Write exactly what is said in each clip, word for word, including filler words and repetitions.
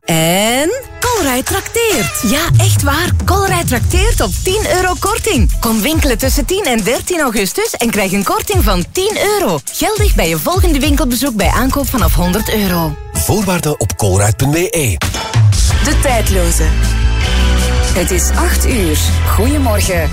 En Colruyt trakteert. Ja, echt waar. Colruyt trakteert op tien euro korting. Kom winkelen tussen tien en dertien augustus en krijg een korting van tien euro. Geldig bij je volgende winkelbezoek bij aankoop vanaf honderd euro. Voorwaarden op colruyt punt b e. De tijdloze. Het is acht uur. Goedemorgen.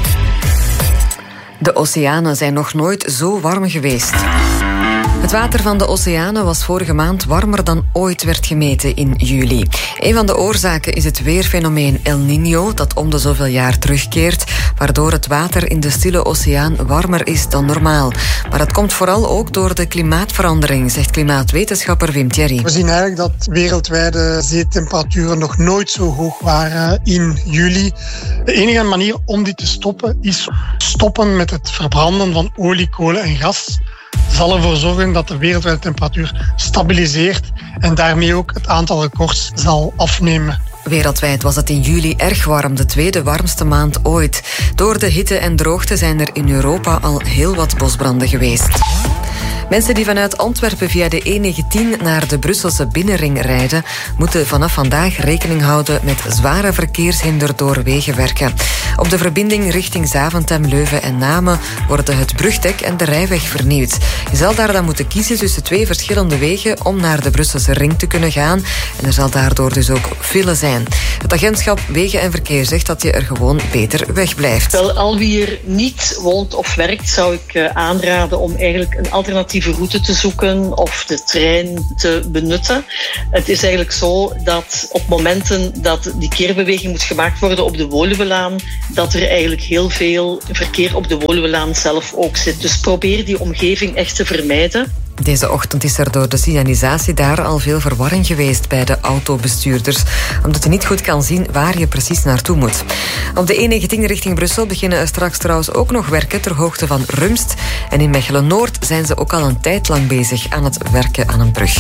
De oceanen zijn nog nooit zo warm geweest. Het water van de oceanen was vorige maand warmer dan ooit werd gemeten in juli. Een van de oorzaken is het weerfenomeen El Niño, dat om de zoveel jaar terugkeert, waardoor het water in de Stille Oceaan warmer is dan normaal. Maar dat komt vooral ook door de klimaatverandering, zegt klimaatwetenschapper Wim Thierry. We zien eigenlijk dat wereldwijde zeetemperaturen nog nooit zo hoog waren in juli. De enige manier om dit te stoppen is stoppen met het verbranden van olie, kolen en gas. Zal ervoor zorgen dat de wereldwijde temperatuur stabiliseert en daarmee ook het aantal records zal afnemen. Wereldwijd was het in juli erg warm, de tweede warmste maand ooit. Door de hitte en droogte zijn er in Europa al heel wat bosbranden geweest. Mensen die vanuit Antwerpen via de E negentien naar de Brusselse binnenring rijden, moeten vanaf vandaag rekening houden met zware verkeershinder door wegenwerken. Op de verbinding richting Zaventem, Leuven en Namen worden het brugdek en de rijweg vernieuwd. Je zal daar dan moeten kiezen tussen twee verschillende wegen om naar de Brusselse ring te kunnen gaan. En er zal daardoor dus ook file zijn. Het agentschap Wegen en Verkeer zegt dat je er gewoon beter wegblijft. Wel, al wie er niet woont of werkt, zou ik uh, aanraden om eigenlijk een alternatieve route te zoeken of de trein te benutten. Het is eigenlijk zo dat op momenten dat die keerbeweging moet gemaakt worden op de Woluwelaan, dat er eigenlijk heel veel verkeer op de Woluwelaan zelf ook zit. Dus probeer die omgeving echt te vermijden. Deze ochtend is er door de signalisatie daar al veel verwarring geweest bij de autobestuurders, omdat je niet goed kan zien waar je precies naartoe moet. Op de E negentien richting Brussel beginnen er straks trouwens ook nog werken ter hoogte van Rumst. En in Mechelen-Noord zijn ze ook al een tijd lang bezig aan het werken aan een brug.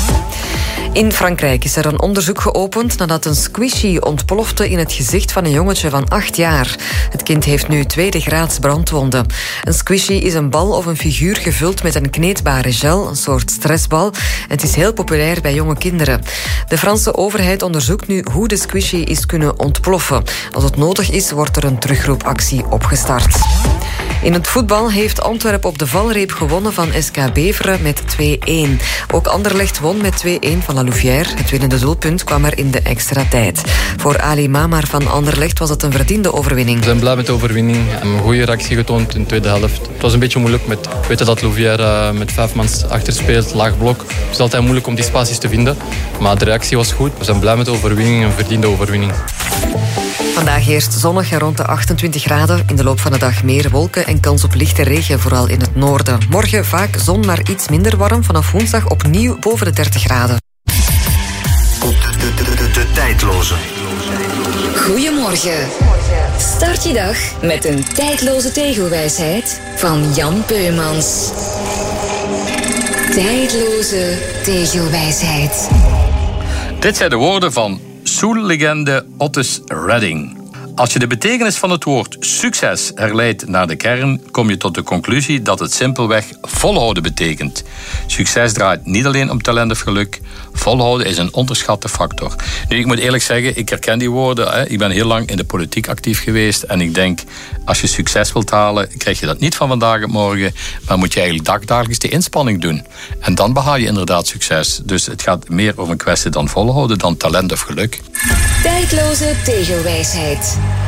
In Frankrijk is er een onderzoek geopend nadat een squishy ontplofte in het gezicht van een jongetje van acht jaar. Het kind heeft nu tweede graads brandwonden. Een squishy is een bal of een figuur gevuld met een kneedbare gel, een soort stressbal. Het is heel populair bij jonge kinderen. De Franse overheid onderzoekt nu hoe de squishy is kunnen ontploffen. Als het nodig is, wordt er een terugroepactie opgestart. In het voetbal heeft Antwerpen op de valreep gewonnen van S K Beveren met twee-één. Ook Anderlecht won met twee-één van La Louvière. Het winnende doelpunt kwam er in de extra tijd. Voor Ali Mamar van Anderlecht was het een verdiende overwinning. We zijn blij met de overwinning. Een goede reactie getoond in de tweede helft. Het was een beetje moeilijk met weten dat Louvière met vijf man achter speelt, laag blok. Het is altijd moeilijk om die spaties te vinden. Maar de reactie was goed. We zijn blij met de overwinning, een verdiende overwinning. Vandaag eerst zonnig en rond de achtentwintig graden. In de loop van de dag meer wolken en kans op lichte regen, vooral in het noorden. Morgen vaak zon, maar iets minder warm. Vanaf woensdag opnieuw boven de dertig graden. De, de, de, de, de tijdloze. Goedemorgen. Start je dag met een tijdloze tegelwijsheid van Jan Peumans. Tijdloze tegelwijsheid. Dit zijn de woorden van Soul-legende Otis Redding. Als je de betekenis van het woord succes herleidt naar de kern, kom je tot de conclusie dat het simpelweg volhouden betekent. Succes draait niet alleen om talent of geluk. Volhouden is een onderschatte factor. Nu, ik moet eerlijk zeggen, ik herken die woorden. Hè. Ik ben heel lang in de politiek actief geweest. En ik denk, als je succes wilt halen, krijg je dat niet van vandaag op morgen. Maar moet je eigenlijk dagelijks de inspanning doen. En dan behaal je inderdaad succes. Dus het gaat meer over een kwestie dan volhouden dan talent of geluk. Tijdloze tegelwijsheid.